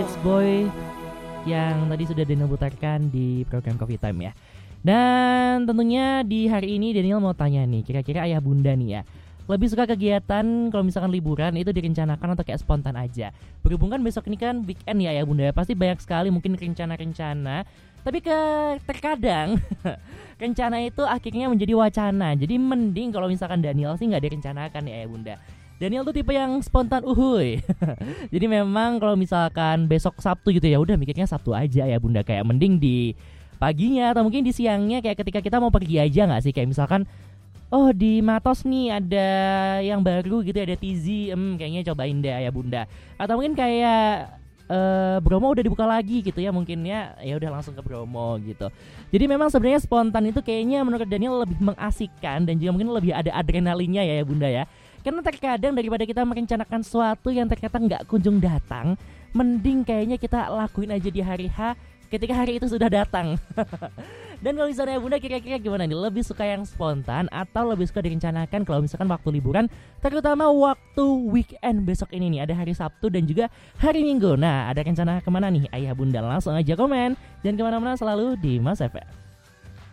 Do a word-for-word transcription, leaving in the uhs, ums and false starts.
Next Boy yang tadi sudah Daniel putarkan di program Coffee Time ya. Dan tentunya di hari ini Daniel mau tanya nih, kira-kira ayah bunda nih ya, lebih suka kegiatan kalau misalkan liburan itu direncanakan atau kayak spontan aja? Berhubung kan besok ini kan weekend ya ayah bunda, pasti banyak sekali mungkin rencana-rencana. Tapi ke terkadang rencana itu akhirnya menjadi wacana. Jadi mending kalau misalkan Daniel sih nggak direncanakan ya ayah bunda. Daniel tuh tipe yang spontan uhuy. Jadi memang kalau misalkan besok Sabtu gitu ya udah mikirnya Sabtu aja ya bunda, kayak mending di paginya atau mungkin di siangnya kayak ketika kita mau pergi aja nggak sih, kayak misalkan oh di Matos nih ada yang baru gitu, ada Tizi, hmm, kayaknya cobain deh ya bunda. Atau mungkin kayak uh, Bromo udah dibuka lagi gitu ya, mungkin ya ya udah langsung ke Bromo gitu. Jadi memang sebenarnya spontan itu kayaknya menurut Daniel lebih mengasihkan dan juga mungkin lebih ada adrenalinnya ya ya bunda ya. Karena terkadang daripada kita merencanakan sesuatu yang ternyata nggak kunjung datang, mending kayaknya kita lakuin aja di hari H ketika hari itu sudah datang. Dan kalau misalnya bunda kira-kira gimana nih? Lebih suka yang spontan atau lebih suka direncanakan kalau misalkan waktu liburan, terutama waktu weekend besok ini nih, ada hari Sabtu dan juga hari Minggu. Nah, ada rencana kemana nih ayah bunda? Langsung aja komen. Jangan kemana-mana, selalu di Mas F M.